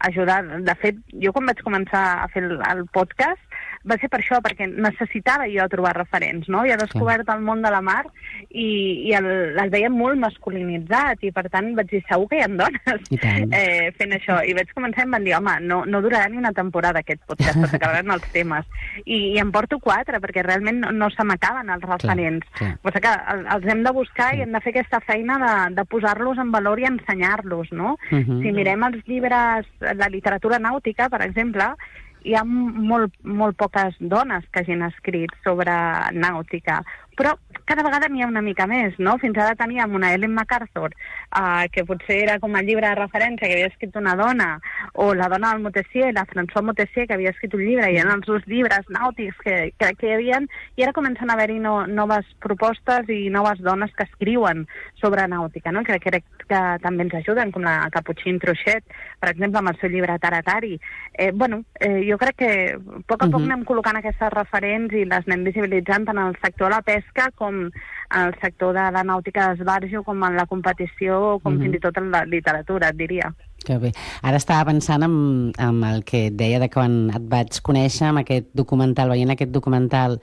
ajudar. De fet, jo quan vaig començar a fer el podcast va ser per això, perquè necessitava jo trobar referents, no? Havia descobert el món de la mar i el veia molt masculinitzat i, per tant, vaig dir, segur que hi ha dones fent això. I vaig començar i em van dir, home, no durarà ni una temporada aquest podcast, perquè acabaran els temes. I em porto 4, perquè realment no se m'acaben els referents. Però que els hem de buscar i hem de fer aquesta feina de posar-los en valor i ensenyar-los, no? Si mirem els llibres, la literatura nàutica, per exemple, hi ha molt poques dones que hagin escrit sobre nàutica, però cada vegada n'hi ha una mica més, no? Fins ara teníem una Ellen MacArthur, que potser era com el llibre de referència que havia escrit una dona, o la dona del Montessier, la Françoise Montessier, que havia escrit un llibre, i eren els dos llibres nàutics que hi havia, i ara comencen a haver-hi noves propostes i noves dones que escriuen sobre nàutica, no? Que crec que també ens ajuden, com la Capuchin Trochet, per exemple, amb el seu llibre Taratari. Jo crec que a poc anem col·locant aquestes referents i les anem visibilitzant tant en el sector de la pesca com en el sector de la nàutica d'esbarjo, com en la competició o com fins i tot en la literatura, et diria. Que bé. Ara estava pensant en el que et deia de quan et vaig conèixer amb aquest documental, veient aquest documental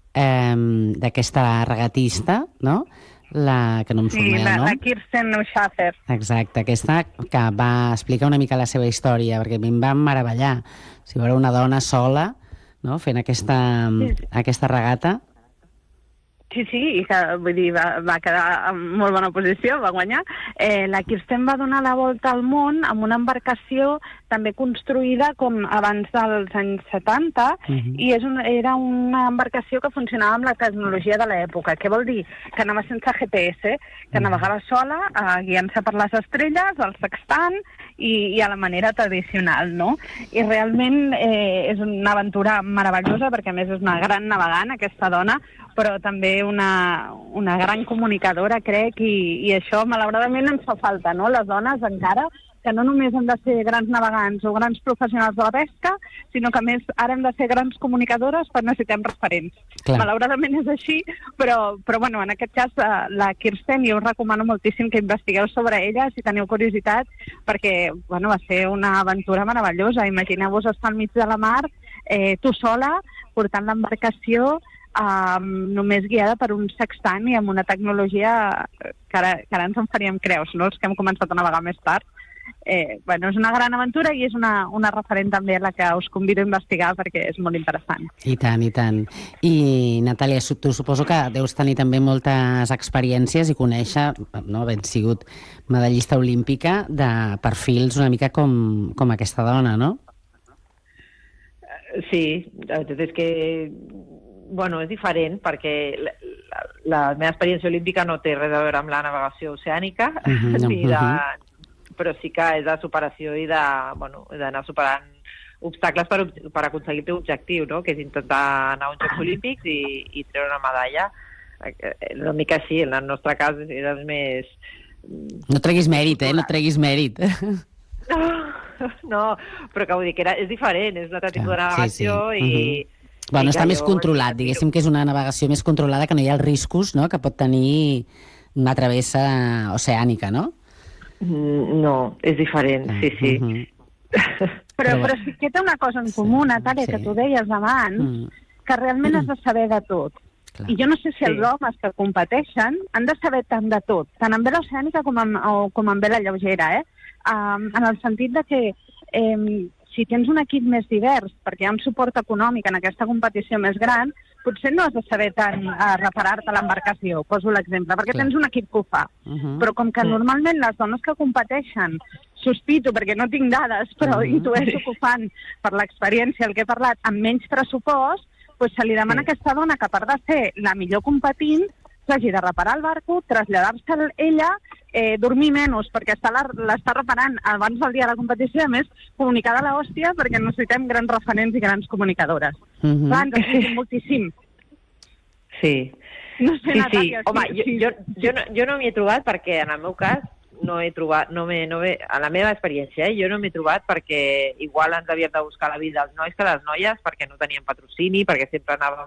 d'aquesta regatista, no? Que no em surt mai el nom. La Kirsten Schaffer. Exacte, aquesta que va explicar una mica la seva història, perquè a mi em va meravellar. Si veure una dona sola, no?, fent aquesta regata. Sí, i que, vull dir, va quedar en molt bona posició, va guanyar. La Kirsten va donar la volta al món amb una embarcació també construïda com abans dels anys 70 i era una embarcació que funcionava amb la tecnologia de l'època. Què vol dir? Que anava sense GPS, que navegava sola, guiant-se per les estrelles, el sextant i a la manera tradicional, no? I realment és una aventura meravellosa perquè, a més, és una gran navegant, aquesta dona, però també una gran comunicadora, crec, i això, malauradament, ens fa falta, no?, les dones encara, que no només hem de ser grans navegants o grans professionals de la pesca, sinó que, a més, ara hem de ser grans comunicadores perquè necessitem referents. Clar. Malauradament és així, però bueno, en aquest cas, la Kirsten, jo us recomano moltíssim que investigueu sobre ella, si teniu curiositat, perquè, bueno, va ser una aventura meravellosa. Imagineu-vos estar al mig de la mar, tu sola, portant l'embarcació, només guiada per un sextant i amb una tecnologia que ara ens en faríem creus, no?, els que hem començat a navegar més tard. És una gran aventura i és una referent també a la que us convido a investigar perquè és molt interessant. I tant, i tant. I, Natàlia, tu suposo que deus tenir també moltes experiències i conèixer, no, havent sigut medallista olímpica, de perfils una mica com aquesta dona, no? Sí, la veritat és que és diferent perquè la meva experiència olímpica no té res a veure amb la navegació oceànica, però sí que és de superació i d'anar superant obstacles per aconseguir el teu objectiu, no?, que és intentar anar a uns Jocs Olímpics i treure una medalla. Una mica així, en el nostre cas és més... No treguis mèrit, no treguis mèrit. No, però que vull dir que és diferent, és un altre tipus de navegació i... Bueno, està més controlat, diguéssim que és una navegació més controlada, que no hi ha els riscos, no?, que pot tenir una travessa oceànica, no? No, és diferent, sí. Però sí que té una cosa en comú, Natàlia, que tu deies abans, que realment has de saber de tot. I jo no sé si els homes que competeixen han de saber tant de tot, tant en vela oceànica com en vela lleugera, en el sentit de que si tens un equip més divers, perquè hi ha un suport econòmic en aquesta competició més gran, potser no has de saber tant reparar-te l'embarcació, poso l'exemple, perquè tens un equip que ho fa. Però com que normalment les dones que competeixen, sospito, perquè no tinc dades, però intueixo que ho fan per l'experiència, el que he parlat, amb menys pressupost, doncs se li demana a aquesta dona que, a part de ser la millor competint, s'hagi de reparar el barco, traslladar-se ella, dormir menys perquè l'està reparant abans del dia de la competició, a més, comunicada a l'hòstia perquè necessitem grans referents i grans comunicadores. Clar, ens expliquem moltíssim. Sí. No sé, Natàlia. Home, jo no m'hi he trobat perquè, en el meu cas, no he trobat, en la meva experiència, jo no m'he trobat perquè igual ens havíem de buscar la vida als nois que les noies, perquè no teníem patrocini, perquè sempre anàvem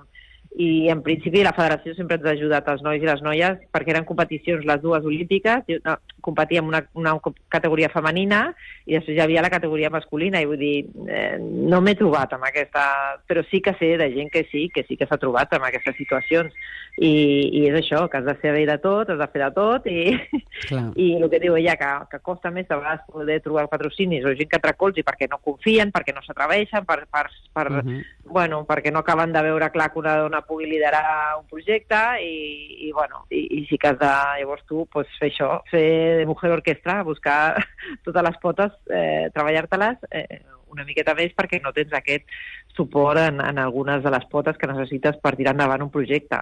i en principi la federació sempre ens ha ajudat els nois i les noies perquè eren competicions les dues olímpiques, competíem una categoria femenina i després hi havia la categoria masculina i vull dir, no m'he trobat amb aquesta, però sí que sé de gent que sí que s'ha trobat amb aquestes situacions i és això, que has de saber de tot, has de fer de tot i el que diu ella, que costa més de vegades poder trobar patrocinis o gent que et recolzi perquè no confien, perquè no s'atreveixen, bueno, perquè no acaben de veure clar que una dona pugui liderar un projecte i sí que has de, llavors tu, pues, fer això, fer de mujer orquestra, buscar totes les potes, treballar-te-les una miqueta més perquè no tens aquest suport en algunes de les potes que necessites per tirar endavant un projecte.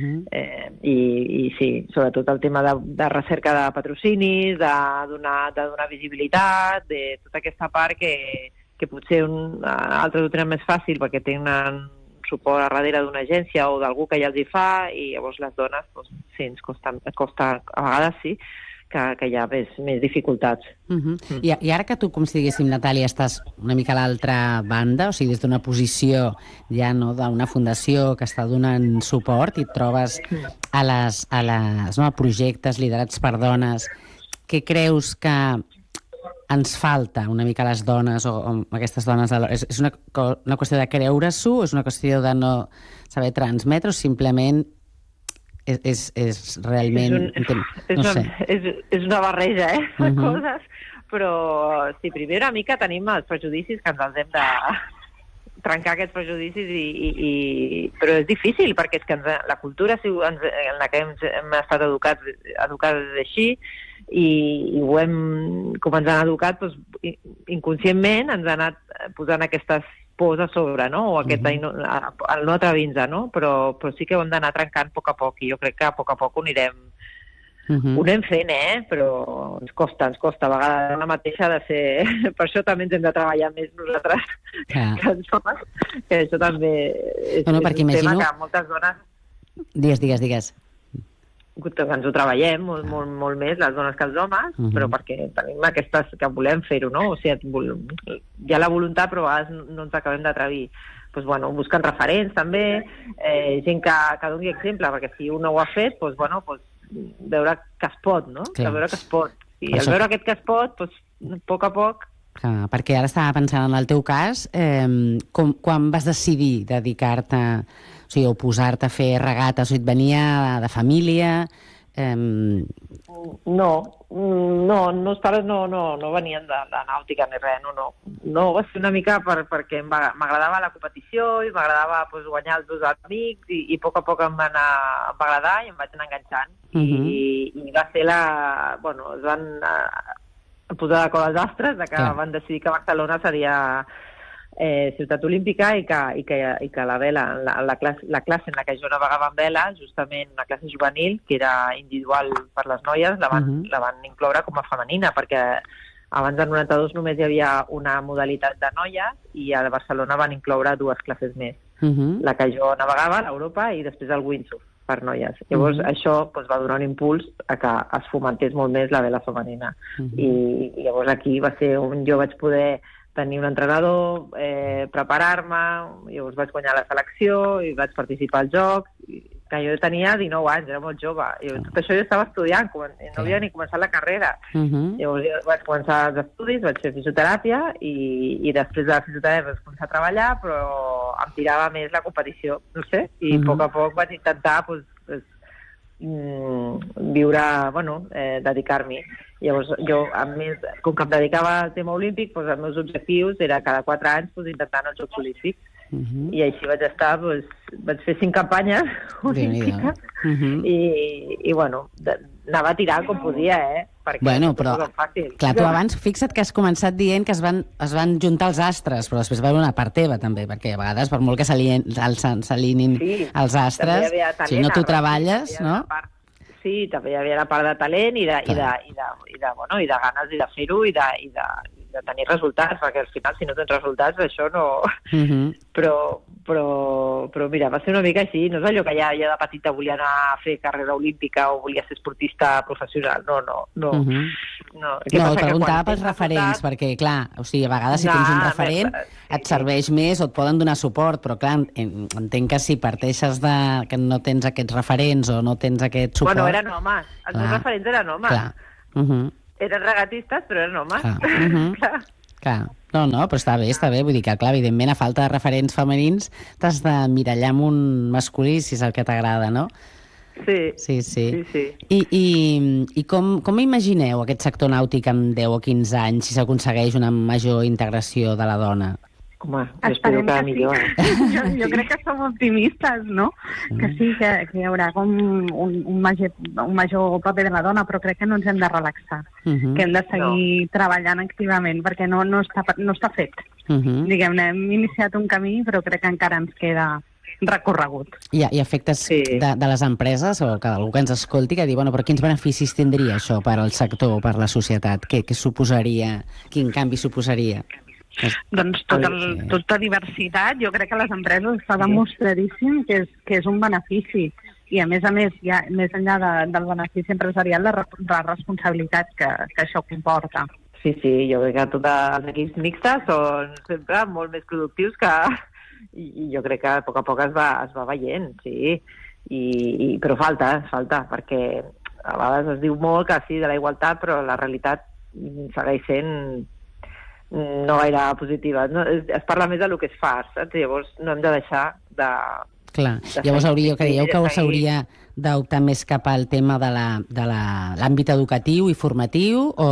I sí, sobretot el tema de recerca de patrocinis, de donar visibilitat, de tota aquesta part que potser altres ho tenen més fàcil perquè tenen suport a darrere d'una agència o d'algú que ja els hi fa i llavors les dones, doncs, sí, ens costa a vegades sí, que hi ha més dificultats. I ara que tu, com si diguéssim, Natàlia, estàs una mica a l'altra banda, o sigui, des d'una posició ja no d'una fundació que està donant suport i et trobes a projectes liderats per dones, què creus que ens falta una mica a les dones o aquestes dones? És una qüestió de creure-s'ho? És una qüestió de no saber transmetre o simplement és realment... És una barreja, de coses, però sí, primer una mica tenim els prejudicis que ens els hem de trencar aquests prejudicis però és difícil perquè és que la cultura en la que hem estat educats així i ho com ens han educat, doncs, inconscientment ens han anat posant aquestes pors a sobre, no? O el no atrevir-nos, no? Però sí que ho hem d'anar trencant a poc a poc i jo crec que a poc ho anem fent, però ens costa a vegades la mateixa de ser... Per això també ens hem de treballar més nosaltres que els homes, que això també és un tema que moltes dones... Digues. Ens ho treballem molt més les dones que els homes, però perquè tenim aquestes que volem fer-ho, no? O sigui, hi ha la voluntat, però a vegades no ens acabem d'atrevir. Doncs, bueno, busquen referents també, gent que doni exemple, perquè si un no ho ha fet, doncs, bueno, veure que es pot, no? Veure que es pot. I al veure aquest que es pot, doncs, a poc... Clar, perquè ara estava pensant en el teu cas, quan vas decidir dedicar-te, o sigui, o posar-te a fer regates, o et venia de família? No, els pares no venien de nàutica ni res, no, va ser una mica perquè m'agradava la competició i m'agradava guanyar els dos amics i a poc em va agradar i em vaig anar enganxant i va ser es van posar d'acord els astres que van decidir que Barcelona seria ciutat olímpica i que la vela, la classe en la que jo navegava en vela, justament una classe juvenil, que era individual per les noies, la van incloure com a femenina, perquè abans del 92 només hi havia una modalitat de noies i a Barcelona van incloure dues classes més. La que jo navegava, l'Europa, i després el windsurf per noies. Llavors això va donar un impuls a que es fomentés molt més la vela femenina. I llavors aquí va ser on jo vaig poder tenir un entrenador, preparar-me, llavors vaig guanyar la selecció i vaig participar als Jocs, que jo tenia 19 anys, era molt jove. I tot això jo estava estudiant, no havia ni començat la carrera. Llavors jo vaig començar els estudis, vaig fer fisioteràpia i després de la fisioteràpia vaig començar a treballar, però em tirava més la competició, no sé, i a poc vaig intentar viure, dedicar-m'hi. Llavors, jo, a més, com que em dedicava al tema olímpic, els meus objectius era cada 4 anys intentar anar als Jocs Olímpics. I així vaig estar, vaig fer 5 campanyes olímpiques i anava tirant com podia, perquè però, clar, tu abans, fixa't que has començat dient que es van juntar els astres, però després va haver una part teva, també, perquè a vegades, per molt que s'alinin els astres, si no tu treballes, no? Sí, també hi havia la part de talent i de ganes i de fer-ho i tenir resultats, perquè al final, si no tens resultats, això no... Però mira, va ser una mica així. No és allò que ja de petita volia anar a fer carrera olímpica o volia ser esportista professional. No. No, preguntava pels referents, perquè, clar, o sigui, a vegades si tens un referent et serveix més o et poden donar suport, però, clar, entenc que si parteixes de que no tens aquests referents o no tens aquest suport... Bueno, eren homes. Els meus referents eren homes. Clar. Eren regatistes, però eren homes. Clar. No, però està bé. Vull dir que, clar, evidentment, a falta de referents femenins t'has d'emmirallar amb un masculí, si és el que t'agrada, no? Sí. I com imagineu aquest sector nàutic amb 10 o 15 anys si s'aconsegueix una major integració de la dona? Home, espero que millor. Jo crec que som optimistes, no? Que sí, que hi haurà com un major paper de la dona, però crec que no ens hem de relaxar, que hem de seguir treballant activament, perquè no està fet. Diguem-ne, hem iniciat un camí, però crec que encara ens queda recorregut. Hi ha efectes de les empreses, o que algú que ens escolti, que diu, bueno, però quins beneficis tindria això per al sector, per a la societat? Què suposaria? Quin canvi suposaria? Doncs tota diversitat, jo crec que les empreses està demostradíssim que és un benefici, i a més, ja, més enllà del benefici empresarial, la responsabilitat que això comporta. Sí, jo crec que tots els equips mixtes són sempre molt més productius i jo crec que a poc es va veient, sí, però falta, perquè a vegades es diu molt que sí, de la igualtat, però la realitat segueix sent no gaire positiva. No, es parla més del que es fa, saps? Llavors no hem de deixar de... Clar, llavors creieu que s'hauria d'optar més cap al tema de l'àmbit educatiu i formatiu, o...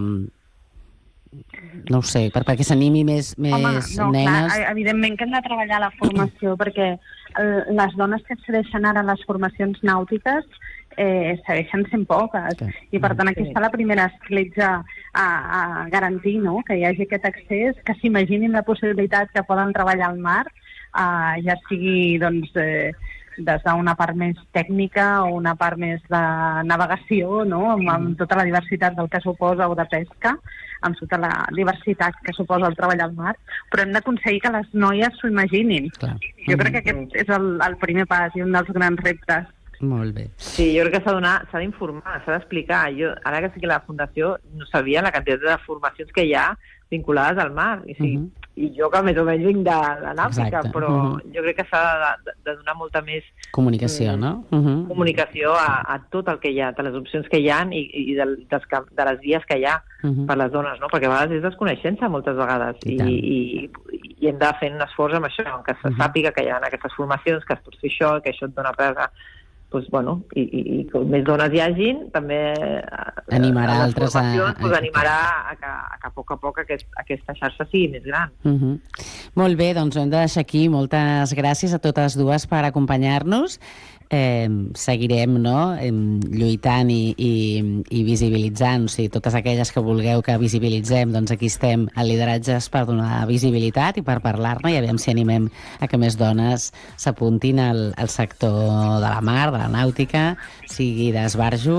No ho sé, perquè s'animi més nenes... Clar, evidentment que hem de treballar la formació, perquè les dones que accedeixen ara a les formacions nàutiques segueixen sent poques, i per tant aquí està la primera escletxa a garantir, no?, que hi hagi aquest accés, que s'imaginin la possibilitat que poden treballar al mar, ja sigui doncs des d'una part més tècnica o una part més de navegació, no?, amb tota la diversitat del que suposa, o de pesca, amb tota la diversitat que suposa el treball al mar, però hem d'aconseguir que les noies s'ho imaginin. Jo crec que aquest és el primer pas i un dels grans reptes. Molt bé. Sí, jo crec que s'ha d'informar, s'ha d'explicar. Ara que sí que la Fundació no sabia la quantitat de formacions que hi ha vinculades al mar. I jo que més o menys vinc de nàutica, però jo crec que s'ha de donar molta més... comunicació, no? Comunicació a tot el que hi ha, de les opcions que hi ha i de les vies que hi ha per les dones, no? Perquè a vegades és desconeixença moltes vegades i hem de fer un esforç amb això, que se sàpiga que hi ha aquestes formacions, que es pot fer això, que això et dona presa. Doncs, bueno, i com més dones hi hagin, també animarà altres animarà a que a poc aquesta xarxa sigui més gran. Molt bé, doncs ho hem de deixar aquí. Moltes gràcies a totes dues per acompanyar-nos. Seguirem, no?, lluitant i visibilitzant, o sigui, totes aquelles que vulgueu que visibilitzem, doncs aquí estem a Lideratges per donar visibilitat i per parlar-ne, i aviam si animem a que més dones s'apuntin al sector de la mar, de la nàutica, sigui d'esbarjo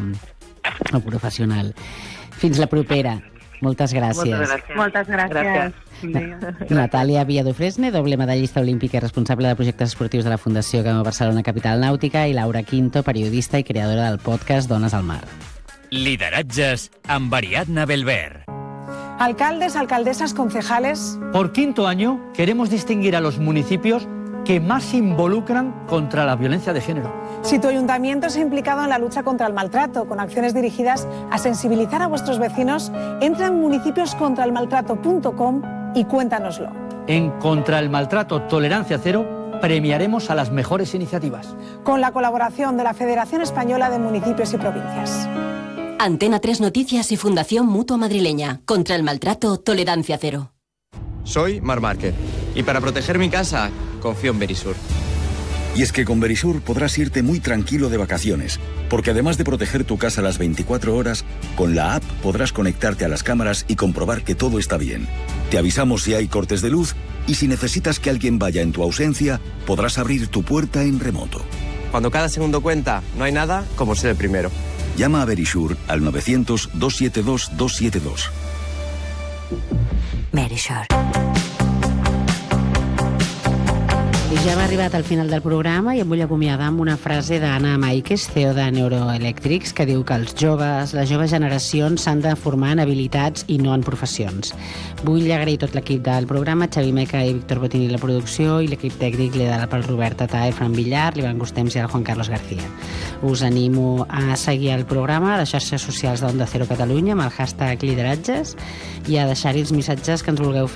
o professional. Fins la propera. Moltes gràcies. Moltes gràcies. Natàlia Villadofresne, doble medallista olímpica i responsable de projectes esportius de la Fundació Camp Barcelona Capital Nàutica, i Laura Quinto, periodista i creadora del podcast Dones al Mar. Lideratges amb Ariadna Belver. Alcaldes, alcaldesas, concejales. Por 5º año queremos distinguir a los municipios que más se involucran contra la violencia de género. Si tu ayuntamiento se ha implicado en la lucha contra el maltrato, con acciones dirigidas a sensibilizar a vuestros vecinos, entra en municipioscontraelmaltrato.com y cuéntanoslo. En Contra el Maltrato Tolerancia Cero premiaremos a las mejores iniciativas. Con la colaboración de la Federación Española de Municipios y Provincias. Antena 3 Noticias y Fundación Mutua Madrileña. Contra el Maltrato Tolerancia Cero. Soy Marc Márquez y para proteger mi casa confío en Verisur. Y es que con Verisur podrás irte muy tranquilo de vacaciones, porque además de proteger tu casa las 24 horas, con la app podrás conectarte a las cámaras y comprobar que todo está bien. Te avisamos si hay cortes de luz y si necesitas que alguien vaya en tu ausencia, podrás abrir tu puerta en remoto. Cuando cada segundo cuenta, no hay nada como ser el primero. Llama a Verisur al 900-272-272. Medisure. I ja hem arribat al final del programa i em vull acomiadar amb una frase d'Anna Maikes, CEO de Neuroelectrics, que diu que les joves generacions s'han de formar en habilitats i no en professions. Vull agrair tot l'equip del programa, Xavi Meca i Víctor Botini la producció, i l'equip tècnic liderat pel Robert Tatà i Fran Villar, l'Ivan Gustems i el Juan Carlos García. Us animo a seguir el programa a les xarxes socials d'Onda Cero Catalunya amb el hashtag Lideratges i a deixar-hi els missatges que ens vulgueu fer